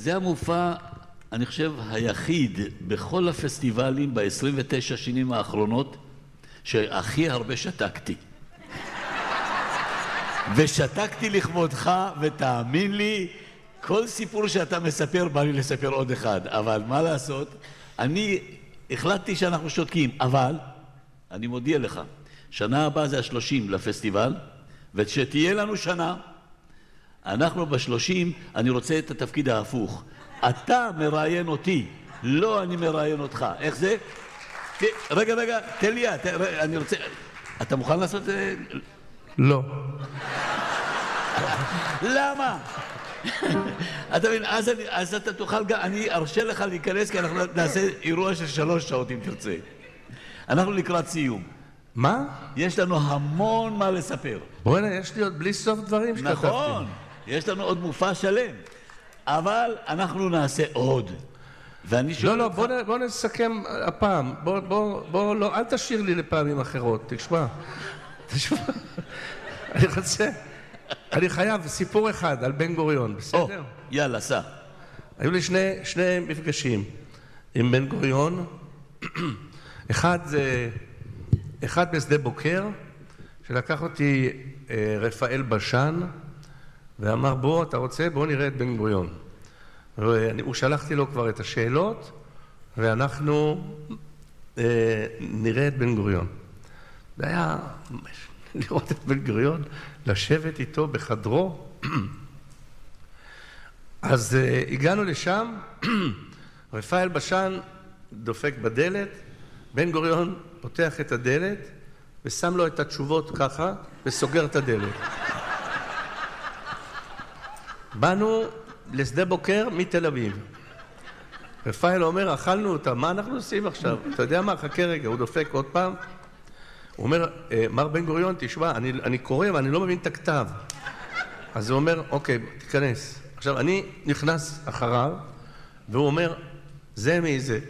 זה המופע, אני חושב, היחיד בכל הפסטיבלים ב-29 שנים האחרונות, שהכי הרבה שתקתי. ושתקתי לכבודך, ותאמין לי, כל סיפור שאתה מספר, בא לי לספר עוד אחד. אבל מה לעשות? אני החלטתי שאנחנו שותקים, אבל אני מודיע לך, שנה הבאה זה ה-30 לפסטיבל, ושתהיה לנו שנה, אנחנו ב-30, אני רוצה את התפקיד ההפוך. אתה מראיין אותי, לא אני מראיין אותך. איך זה? רגע, תן לי, אני רוצה... אתה מוכן לעשות את זה? לא. למה? אתה מבין, אז אתה תוכל גם, אני ארשה לך להיכנס, כי אנחנו נעשה אירוע של 3 שעות אם תרצה. אנחנו לקראת סיום. מה? יש לנו המון מה לספר. בוא'נה, יש לי עוד בלי סוף דברים שכתבתי. נכון, יש לנו עוד מופע שלם. אבל אנחנו נעשה עוד. ואני שואל... לא, בוא נסכם הפעם. בוא, לא, אל תשאיר לי לפעמים אחרות. תשמע. אני רוצה... אני חייב סיפור אחד על בן גוריון, בסדר? יאללה, סע. היו לי שני מפגשים עם בן גוריון. אחד בשדה בוקר, שלקח אותי רפאל בשן, ואמר, בוא, אתה רוצה? בוא נראה את בן גוריון. הוא שלחתי לו כבר את השאלות, ואנחנו נראה את בן גוריון. זה היה לראות את בן גוריון, לשבת איתו בחדרו. אז הגענו לשם, רפאל בשן דופק בדלת, בן גוריון פותח את הדלת, ושם לו את התשובות ככה, וסוגר את הדלת. באנו לשדה בוקר מתל אביב. רפאל אומר, אכלנו אותה, מה אנחנו עושים עכשיו? אתה יודע מה? חכה רגע, הוא דופק עוד פעם. הוא אומר, מר בן גוריון, תשמע, אני קורא ואני לא מבין את הכתב. אז הוא אומר, אוקיי, תיכנס. עכשיו, אני נכנס אחריו, והוא אומר, זה מי זה.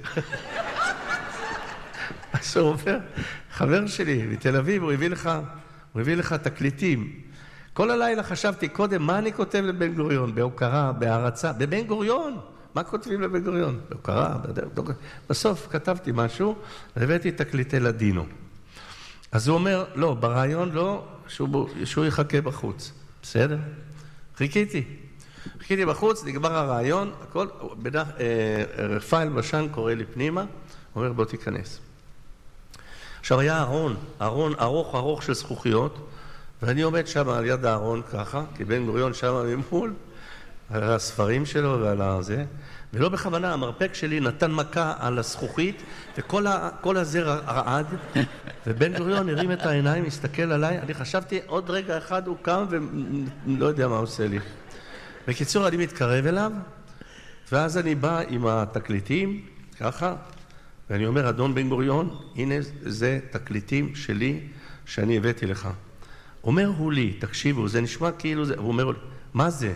אז הוא אומר, חבר שלי מתל אביב, הוא הביא לך תקליטים. כל הלילה חשבתי קודם, מה אני כותב לבן גוריון? בהוקרה, בהערצה, בבן גוריון. מה כותבים לבן גוריון? בהוקרה, בסוף כתבתי משהו, והבאתי תקליטי לדינו. אז הוא אומר, לא, ברעיון לא, שהוא יחכה בחוץ. בסדר? חיכיתי בחוץ, נגמר הרעיון, הכל, רפאל בשן קורא לי פנימה, הוא אומר, בוא תיכנס. עכשיו היה ארון ארוך של זכוכיות, ואני עומד שם על יד הארון ככה, כי בן גוריון שם ממול, על הספרים שלו ועל הזה, ולא בכוונה, המרפק שלי נתן מכה על הזכוכית, וכל הזר רעד, ובן גוריון הרים את העיניים, הסתכל עליי, אני חשבתי עוד רגע אחד הוא קם ולא יודע מה עושה לי. בקיצור, אני מתקרב אליו, ואז אני בא עם התקליטים, ככה, ואני אומר, אדון בן גוריון, הנה זה תקליטים שלי שאני הבאתי לך. אומר הוא לי, תקשיבו, זה נשמע כאילו זה, הוא אומר, מה זה?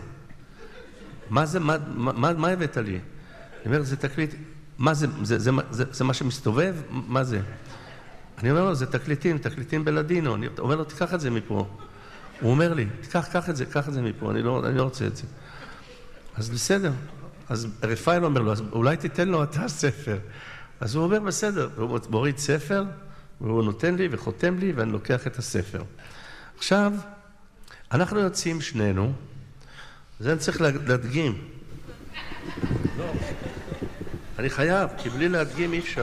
מה הבאת לי? אני אומר, זה תקליט, מה זה? זה מה שמסתובב? מה זה? אני אומר לו, זה תקליטים בלדינו. אני אומר לו, תיקח את זה מפה. הוא אומר לי, קח את זה מפה, אני לא רוצה את זה. אז בסדר. אז רפאל אומר לו, אז אולי תיתן לו אתה ספר. אז הוא אומר, בסדר. הוא מוריד ספר, והוא נותן לי וחותם לי, ואני לוקח את הספר. עכשיו, אנחנו יוצאים שנינו, זה אני צריך להדגים. לא. אני חייב, כי בלי להדגים אי אפשר.